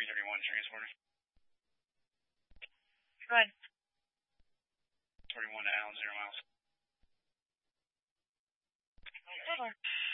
331 transporter. Go ahead. 31 to Allen, 0 miles. Good one.